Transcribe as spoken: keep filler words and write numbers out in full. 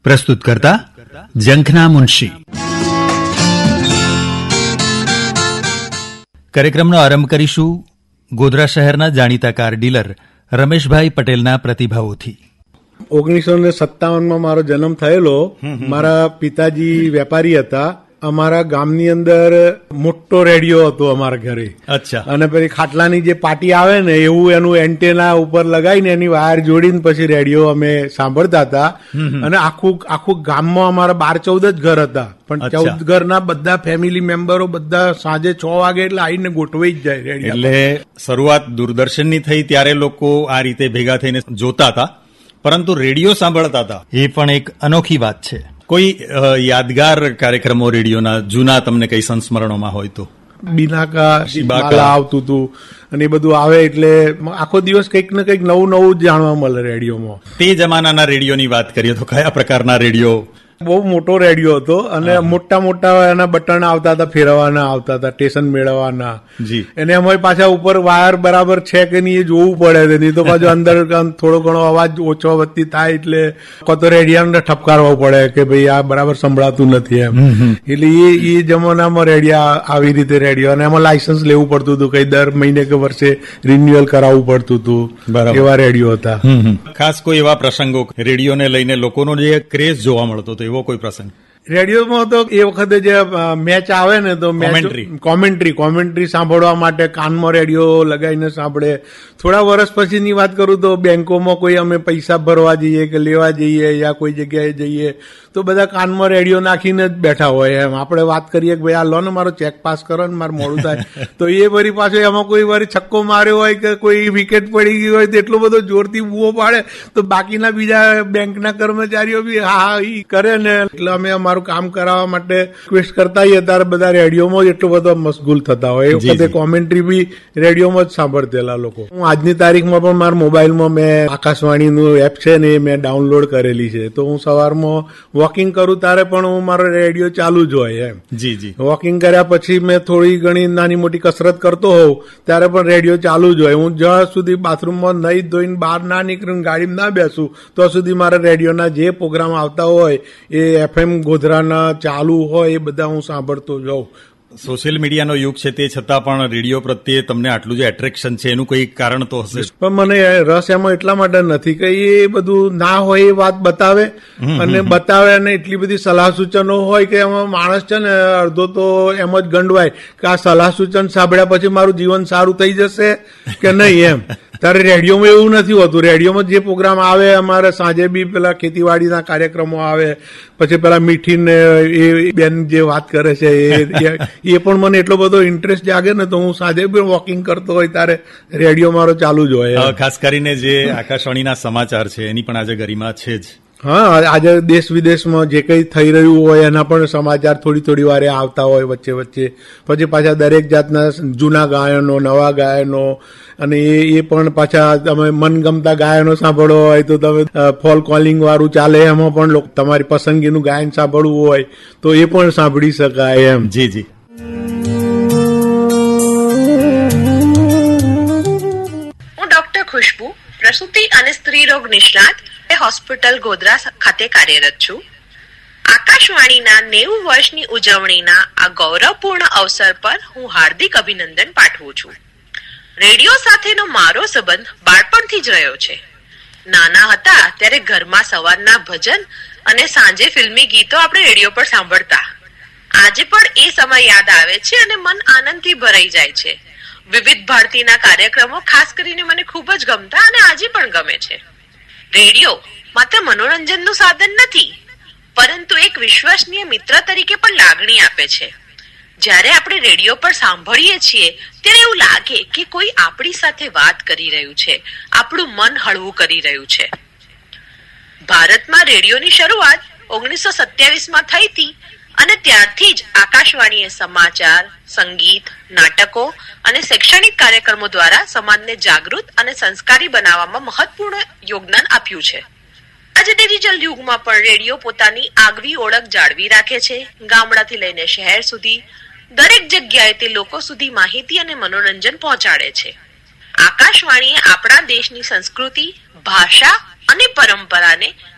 પ્રસ્તુત કરતા ઝંખના મુનશી. કાર્યક્રમનો આરંભ કરીશું ગોધરા શહેરના જાણીતા કાર ડીલર રમેશભાઈ પટેલના પ્રતિભાવોથી. ઓગણીસો ને સત્તાવનમાં મારો જન્મ થયેલો. મારા પિતાજી વેપારી હતા. અમારા ગામની અંદર મોટો રેડિયો હતો અમારા ઘરે. અચ્છા. અને પછી ખાટલાની જે પાટી આવે ને એવું એનું એન્ટેના ઉપર લગાવીને એની વાયર જોડીને પછી રેડિયો અમે સાંભળતા હતા. અને આખું આખું ગામમાં અમારા બાર ચૌદ જ ઘર હતા, પણ ચૌદ ઘરના બધા ફેમિલી મેમ્બરો બધા સાંજે છ વાગે એટલે આવીને ગોઠવાઈ જ જાય રેડિયો. એટલે શરૂઆત દૂરદર્શનની થઈ ત્યારે લોકો આ રીતે ભેગા થઈને જોતા હતા, પરંતુ રેડિયો સાંભળતા હતા. એ પણ એક અનોખી વાત છે. કોઈ યાદગાર કાર્યક્રમો રેડિયોના જૂના તમને કઈ સંસ્મરણોમાં હોય તો? બિનાકા શિબાકા આવતું હતું અને એ બધું આવે એટલે આખો દિવસ કંઈક ને કંઈક નવું નવું જાણવા મળે રેડિયોમાં. તે જમાનાના રેડિયોની વાત કરીએ તો કયા પ્રકારના રેડિયો? બહુ મોટો રેડિયો હતો અને મોટા મોટા એના બટન આવતા હતા, ફેરવવાના આવતા હતા, સ્ટેશન મેળવવાના. જી. એને અમારી પાછા ઉપર વાયર બરાબર છે કે નહીં એ જોવું પડે, નહીં તો પાછું અંદર થોડો ઘણો અવાજ ઓછો વધતી થાય એટલે કોતો રેડિયાને ઠપકારવો પડે કે ભાઈ આ બરાબર સંભળાતું નથી એમ. એટલે એ એ જમાનામાં રેડિયા આવી રીતે રેડિયો, અને એમાં લાયસન્સ લેવું પડતું હતું, કઈ દર મહિને કે વર્ષે રિન્યુઅલ કરાવવું પડતું હતું. એવા રેડિયો હતા. ખાસ કોઈ એવા પ્રસંગો રેડિયોને લઈને લોકોનો જે ક્રેઝ જોવા મળતો હતો એવો કોઈ પ્રસંગ? રેડિયોમાં તો એ વખતે જે મેચ આવે ને તો કોમેન્ટ્રી કોમેન્ટ્રી સાંભળવા માટે કાનમાં રેડિયો લગાવીને સાંભળે. થોડા વર્ષ પછીની વાત કરું તો બેંકોમાં કોઈ અમે પૈસા ભરવા જઈએ કે લેવા જઈએ યા કોઈ જગ્યાએ જઈએ તો બધા કાનમાં રેડિયો નાખીને જ બેઠા હોય. એમ આપણે વાત કરીએ કે ભાઈ આ લો ને મારો ચેક પાસ કરો ને મારે મોડું થાય તો એ વળી પાછો એમાં કોઈ વાર છક્કો માર્યો હોય કે કોઈ વિકેટ પડી ગઈ હોય તો એટલો બધો જોરથી બૂવો પાડે તો બાકીના બીજા બેંકના કર્મચારીઓ બી હા હા ઈ કરે ને. એટલે અમે અમારું કામ કરાવવા માટે રિક્વેસ્ટ કરતા હોઈએ ત્યારે બધા રેડિયોમાં જ એટલો બધો મશગુલ થતા હોય. એ વખતે કોમેન્ટ્રી બી રેડિયોમાં જ સાંભળતેલા લોકો. હું આજની તારીખમાં પણ મારા મોબાઈલમાં મેં આકાશવાણીનું એપ છે ને એ મેં ડાઉનલોડ કરેલી છે, તો હું સવારમાં વોકિંગ કરું ત્યારે પણ હું મારો રેડિયો ચાલુ જ હોય એમ. જી જી. વોકિંગ કર્યા પછી મેં થોડી ઘણી નાની મોટી કસરત કરતો હોઉં ત્યારે પણ રેડિયો ચાલુ જ હોય. હું જ્યાં સુધી બાથરૂમમાં નહીં ધોઈને બહાર ના નીકળીને ગાડીમાં ના બેસું તો સુધી મારા રેડિયોના જે પ્રોગ્રામ આવતા હોય એ એફએમ ગોધરાના ચાલુ હોય એ બધા હું સાંભળતો જાઉં. સોશિયલ મીડિયાનો યુગ છે તે છતાં પણ રેડિયો પ્રત્યે તમને આટલું જે એટ્રેક્શન છે એનું કોઈ કારણ તો હશે? પણ મને રસ એમાં એટલા માટે નથી કે એ બધું ના હોય એ વાત બતાવે અને બતાવે અને એટલી બધી સલાહ સૂચનો હોય કે એમાં માણસ છે ને અડધો તો એમ જ ગંડવાય કે આ સલાહ સૂચન સાંભળ્યા પછી મારું જીવન સારું થઈ જશે કે નહીં એમ. ત્યારે રેડિયોમાં એવું નથી હોતું. રેડિયોમાં જે પ્રોગ્રામ આવે અમારે સાંજે બી પેલા ખેતીવાડીના કાર્યક્રમો આવે, પછી પેલા મીઠીને એ બેન જે વાત કરે છે એ એ પણ મને એટલો બધો ઇન્ટરેસ્ટ જાગે ને તો હું સાંજે બી વોકિંગ કરતો હોય ત્યારે રેડિયો મારો ચાલુ જ હોય. ખાસ કરીને જે આકાશવાણીના સમાચાર છે એની પણ આજે ગરિમા છે જ. હા, આજે દેશ વિદેશમાં જે કંઈ થઈ રહ્યું હોય એના પણ સમાચાર થોડી થોડી વારે આવતા હોય વચ્ચે વચ્ચે. પછી પાછા દરેક જાતના જૂના ગાયનો, નવા ગાયનો, અને એ પણ પાછા તમે મનગમતા ગાયનો સાંભળવો હોય તો તમે ફોલ કોલિંગ વાળું ચાલે, એમાં પણ તમારી પસંદગીનું ગાયન સાંભળવું હોય તો એ પણ સાંભળી શકાય એમ. જી જી. હું ડોક્ટર ખુશ્બુ, પ્રસૂતિ અને સ્ત્રી રોગ નિષ્ણાત, હોસ્પિટલ ગોધરા ખાતે કાર્યરત છું. આકાશવાણીના નેવું વર્ષની ઉજવણીના આ ગૌરવપૂર્ણ અવસર પર હું હાર્દિક અભિનંદન પાઠવું છું. રેડિયો સાથેનો મારો સંબંધ બાળપણથી જ રહ્યો છે. નાના હતા ત્યારે ઘરમાં સવારના ભજન અને સાંજે ફિલ્મી ગીતો આપણે રેડિયો પર સાંભળતા. આજે પણ એ સમય યાદ આવે છે અને મન આનંદથી ભરાઈ જાય છે. વિવિધ ભારતીના કાર્યક્રમો ખાસ કરીને મને ખૂબ જ ગમતા અને આજે પણ ગમે છે. રેડિયો માત્ર મનોરંજનનું સાધન નથી, પરંતુ એક વિશ્વસનીય મિત્ર તરીકે પણ લાગણી આપે છે. જ્યારે આપણે રેડિયો પર સાંભળીએ છીએ ત્યારે એવું લાગે કે કોઈ આપણી સાથે વાત કરી રહ્યું છે, આપણું મન હળવું કરી રહ્યું છે. ભારતમાં રેડિયોની શરૂઆત ઓગણીસો સત્યાવીસ માં થઈ હતી અને ત્યારથી જ આકાશવાણીએ સમાચાર, સંગીત, નાટકો અને શૈક્ષણિક કાર્યક્રમો દ્વારા સમાજને જાગૃત અને સંસ્કારી બનાવવામાં મહત્વપૂર્ણ યોગદાન આપ્યું છે. આજે ડિજિટલ યુગમાં પણ રેડિયો પોતાની આગવી ઓળખ જાળવી રાખે છે. ગામડાથી લઈને શહેર સુધી દરેક જગ્યાએ તે લોકો સુધી માહિતી અને મનોરંજન પહોંચાડે છે. આકાશવાણીએ આપણા દેશની સંસ્કૃતિ, ભાષા અને પરંપરાને